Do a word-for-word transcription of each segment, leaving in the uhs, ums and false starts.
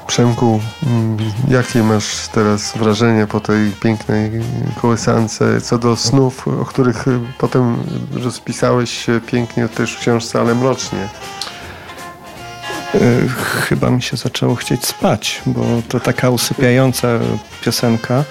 Przemku, jakie masz teraz wrażenie po tej pięknej kołysance co do snów, o których potem rozpisałeś się pięknie też w książce, ale mrocznie? Chyba mi się zaczęło chcieć spać, bo to taka usypiająca piosenka.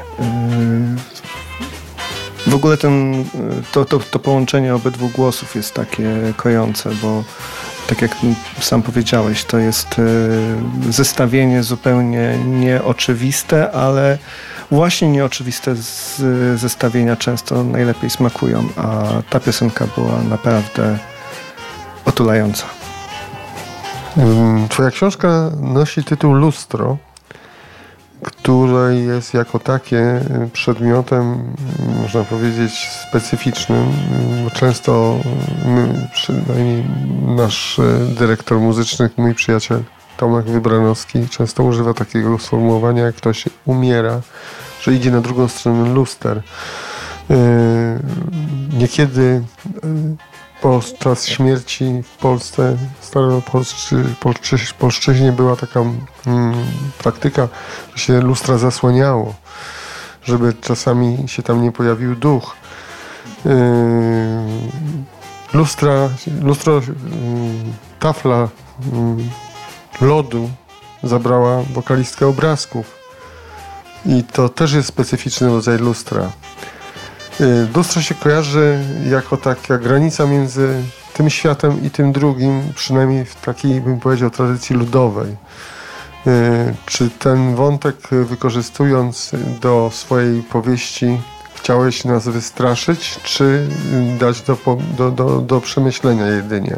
W ogóle ten, to, to, to połączenie obydwu głosów jest takie kojące, bo tak jak sam powiedziałeś, to jest zestawienie zupełnie nieoczywiste, ale właśnie nieoczywiste z, zestawienia często najlepiej smakują, a ta piosenka była naprawdę otulająca. Twoja książka nosi tytuł Lustro, które jest jako takie przedmiotem, można powiedzieć, specyficznym. Często my, przynajmniej nasz dyrektor muzyczny, mój przyjaciel Tomek Wybranowski, często używa takiego sformułowania, jak ktoś umiera, że idzie na drugą stronę luster. Niekiedy podczas śmierci w Polsce, staropolszczyźnie była taka mm, praktyka, że się lustra zasłaniało, żeby czasami się tam nie pojawił duch. Yy, lustra, lustro, yy, tafla yy, lodu zabrała wokalistkę Obrazków i to też jest specyficzny rodzaj lustra. Lustro się kojarzy jako taka granica między tym światem i tym drugim, przynajmniej w takiej, bym powiedział, tradycji ludowej. Czy ten wątek, wykorzystując do swojej powieści, chciałeś nas wystraszyć, czy dać do, do, do, do przemyślenia jedynie?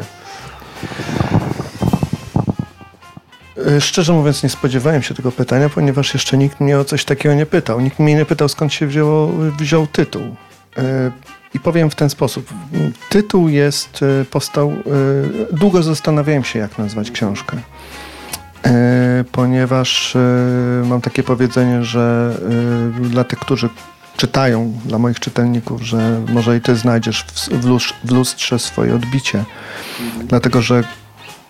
Szczerze mówiąc, nie spodziewałem się tego pytania, ponieważ jeszcze nikt mnie o coś takiego nie pytał. Nikt mnie nie pytał, skąd się wzięło, wziął tytuł. I powiem w ten sposób. Tytuł jest, powstał, długo zastanawiałem się, jak nazwać książkę. Ponieważ mam takie powiedzenie, że dla tych, którzy czytają, dla moich czytelników, że może i ty znajdziesz w lustrze swoje odbicie. Dlatego, że